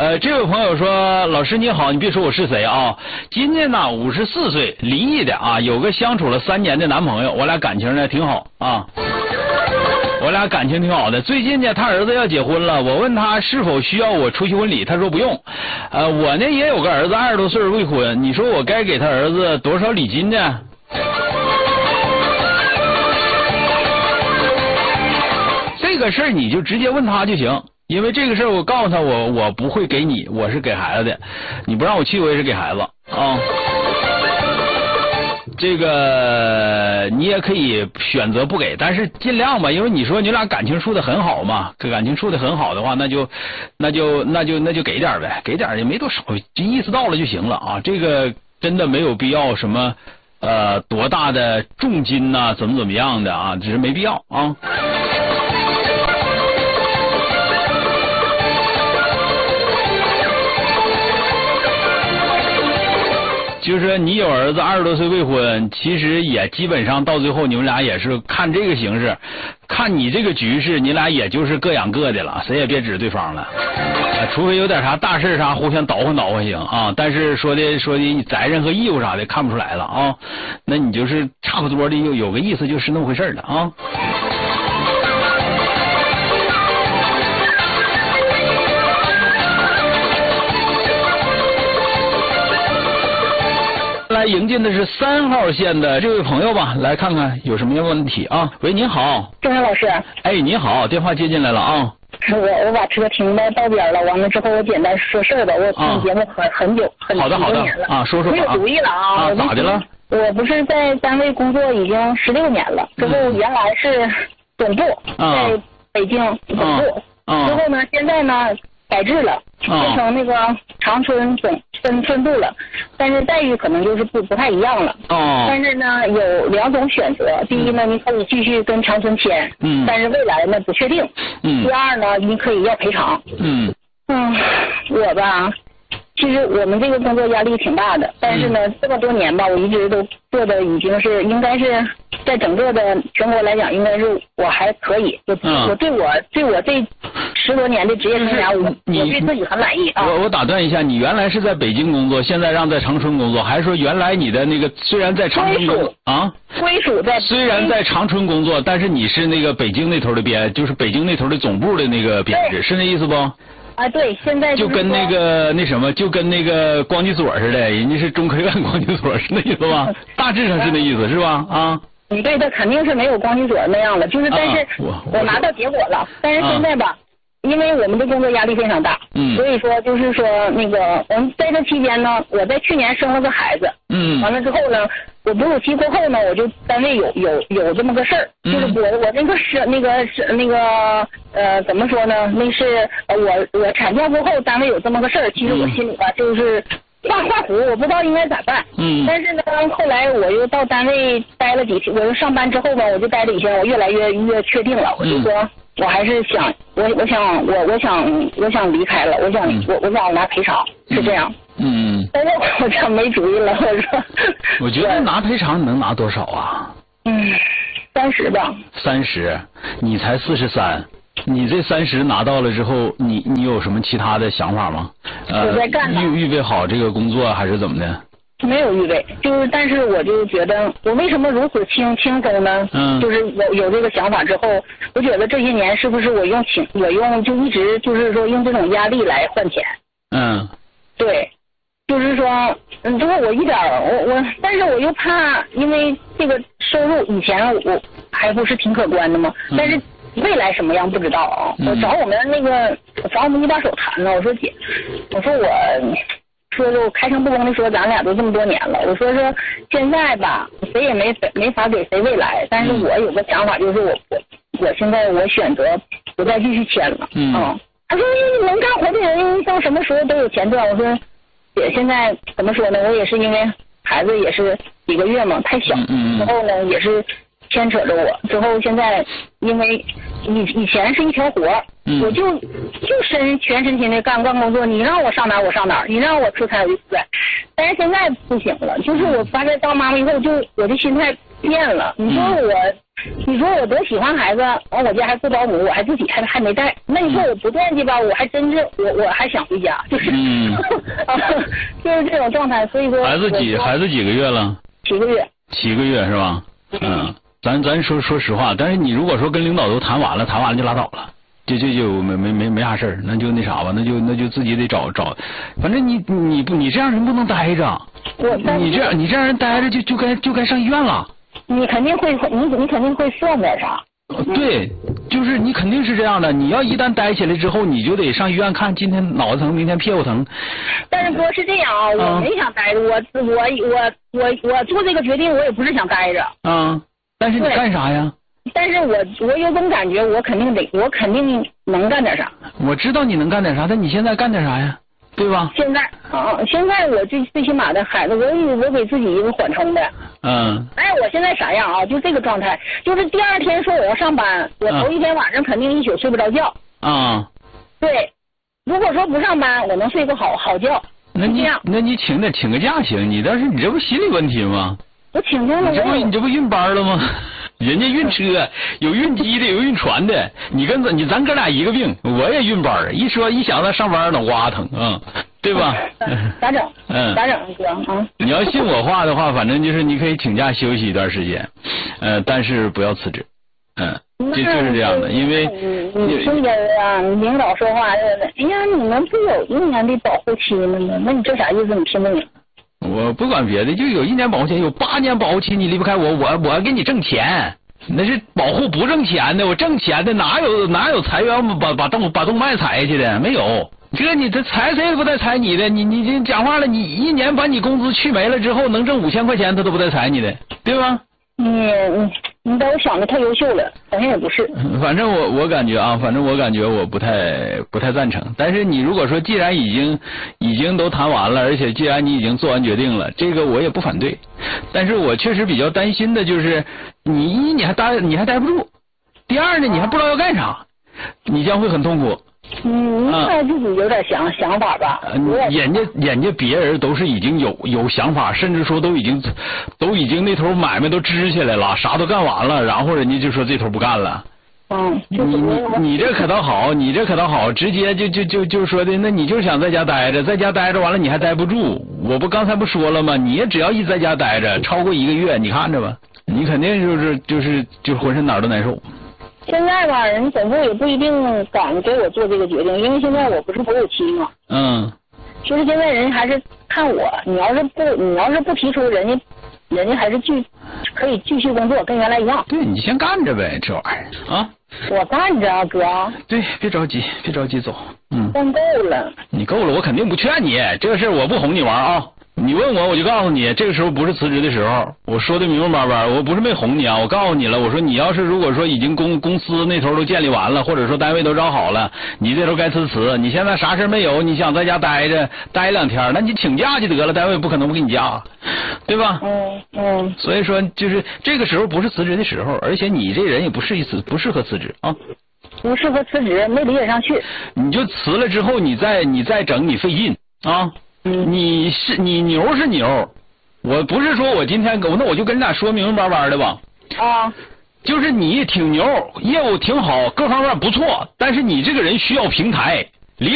这位朋友说，老师你好，你别说我是谁啊，今年呢54岁，离异的啊，有个相处了3年的男朋友，我俩感情呢挺好啊。我俩感情挺好的，最近呢，他儿子要结婚了，我问他是否需要我出席婚礼，他说不用。我呢也有个儿子，20多岁未婚，你说我该给他儿子多少礼金呢？这个事儿你就直接问他就行，因为这个事儿我告诉他我不会给你，我是给孩子的，你不让我去我也是给孩子啊。这个你也可以选择不给，但是尽量吧，因为你说你俩感情处的很好嘛，感情处的很好的话，那就给点呗，给点也没多少，这意思到了就行了啊。这个真的没有必要什么多大的重金呐，怎么样的啊，只是没必要啊。就是你有儿子20多岁未婚，其实也基本上到最后你们俩也是看这个形势，看你这个局势，你俩也就是各养各的了，谁也别指对方了，除非有点啥大事啥互相捣换行啊，但是说的责任和义务啥的看不出来了啊，那你就是差不多的有个意思，就是那么回事了啊。来迎进的是3号线的这位朋友吧，来看看有什么问题啊？喂，您好， 郑山老师。 哎，您好，电话接进来了啊。 我把车停到道边了，完了之后我简单说事儿吧。我听节目很久很多年了啊， 说吧。 没有主意了啊。 咋的了？ 我不是在单位工作已经16年了，之后原来是总部，在北京总部，之后呢，现在呢改制了，变成那个长春分部了，但是待遇可能就是不太一样了。但是呢有2种选择，第一呢你可以继续跟长春签，但是未来呢不确定。第二呢你可以要赔偿。我吧，其实我们这个工作压力挺大的，但是呢这么多年吧，我一直都做的已经是应该是在整个的全国来讲，应该是我还可以。我对我这10多年的职业生涯，我对自己很满意啊。 我打断一下，你原来是在北京工作，现在让在长春工作，还是说原来你的那个虽然在长春工作啊？ 归属在虽然在长春工作，但是你是那个北京那头的就是北京那头的总部的那个编制，是那意思不？ 啊，对，现在就跟那个就跟那个光局所似的，人家是中科院光局所，是那意思吧？大致上是那意思，是吧？啊。 对，他肯定是没有光局所那样的，就是但是我拿到结果了，但是现在吧。因为我们的工作压力非常大，所以说就是说那个我们在这期间呢，我在去年生了个孩子，完了之后呢，我哺乳期过后呢，我就单位有这么个事儿，就是我那个怎么说呢？那是我产假过后单位有这么个事儿，其实我心里吧就是画符，我不知道应该咋办。但是呢，后来我又到单位待了几天，我又上班之后吧，我就待了几天，我越来越确定了，我就说。我还是想，我想离开了，我想拿赔偿，是这样。但是我这没主意了， 我觉得拿赔偿能拿多少啊 ？30吧。 30，你才43，你这30拿到了之后，你有什么其他的想法吗？ 我在干呢。 预备好这个工作还是怎么的？ 没有预备，但是我就觉得我为什么如此轻松呢？就是有这个想法之后，我觉得这些年是不是我用就一直就是说用这种压力来换钱。对，就是说，就是我一点但是我又怕，因为这个收入以前我还不是挺可观的嘛，但是未来什么样不知道啊。我找我们一把手谈了，我说姐，我开诚布公的说，咱俩都这么多年了。我说现在吧，谁也没法给谁未来。但是我有个想法，就是我现在我选择不再继续签了。他说能干活的人到什么时候都有钱赚。我说姐，现在怎么说呢？我也是因为孩子也是几个月嘛，太小。之后呢也是牵扯着我。之后现在因为以前是一条活。我就全身心的干工作，你让我上哪儿我上哪儿，你让我出差我就出差，但是现在不行了，就是我发现当妈妈以后，我的心态变了。你说我多喜欢孩子，完我家还雇保姆，我还自己还没带。那你说我不惦记吧，我还真是我还想回家，就是就是这种状态。所以说孩子几个月了 ？7个月。 7个月是吧？咱说实话，但是你如果说跟领导都谈完了就拉倒了。就没啥事儿，那就那啥吧，那就自己得找，反正你这样人不能待着，你这样人待着就该上医院了。 你肯定会算点啥。 对，就是你肯定是这样的。你要一旦待起来之后，你就得上医院看，今天脑子疼，明天屁股疼。 但是哥是这样啊，我没想待着，我做这个决定，我也不是想待着。 但是你干啥呀？ 但是我有种感觉，我肯定能干点啥。我知道你能干点啥，但你现在干点啥呀？对吧？ 现在我最起码的孩子，我给自己一个缓冲的。我现在啥样啊？就这个状态，就是第二天说我要上班，我头一天晚上肯定一宿睡不着觉。对，如果说不上班，我能睡个好觉。 那你请个假行，你这不心理问题吗？ 我请假了， 你这不运班了吗？人家运车有运机的，有运船的，咱哥俩一个病，我也运班，一想到上班脑瓜疼对吧？ 咋整？咋整哥你要信我话的话，反正就是你可以请假休息一段时间，但是不要辞职，就是这样的，因为你听人啊，领导说话，哎呀，你们不有1年的保护期吗？那你这啥意思？你听不明。 我不管别的，就有1年保护期，有8年保护期，你离不开我给你挣钱，那是保护不挣钱的，我挣钱的哪有裁员把动脉裁下去的？没有，你这裁谁也不带裁你的，你这讲话了，你1年把你工资去没了之后，能挣5000块钱，他都不带裁你的，对吧？ 你把我想的太优秀了，好像也不是。 反正我感觉我不太赞成。但是你如果说既然已经都谈完了，而且既然你已经做完决定了，这个我也不反对。但是我确实比较担心的就是你还待不住，第二呢，你还不知道要干啥，你将会很痛苦。 你看自己有点想法吧。 人家别人都是已经有想法，甚至说都已经那头买卖都支起来了，啥都干完了，然后人家就说这头不干了。你这可倒好，直接就说的，那你就想在家待着完了你还待不住，我不刚才不说了吗？你也只要一在家待着超过1个月，你看着吧，你肯定就是浑身哪儿都难受。 现在吧，人总部也不一定敢给我做这个决定，因为现在我不是哺乳期嘛。其实现在人还是看我，你要是不提出，人家还是可以继续工作，跟原来一样。 对，你先干着呗，这玩意儿啊。 我干着啊，哥。 对，别着急走。 干够了。 你够了，我肯定不劝你，这个事我不哄你玩啊。你问我就告诉你，这个时候不是辞职的时候，我说的明明白白，我不是没哄你啊，我告诉你了，我说你要是如果说已经公司那头都建立完了，或者说单位都招好了，你这头该辞，你现在啥事没有，你想在家待2天，那你请假就得了，单位不可能不给你假，对吧？所以说就是这个时候不是辞职的时候，而且你这人也不适合辞职啊。 不适合辞职，没理解上去。 你就辞了之后，你再整，你费劲啊。你牛是牛，我不是说我今天那我就跟你俩说明明白白的吧。就是你挺牛，业务挺好，各方面不错，但是你这个人需要平台，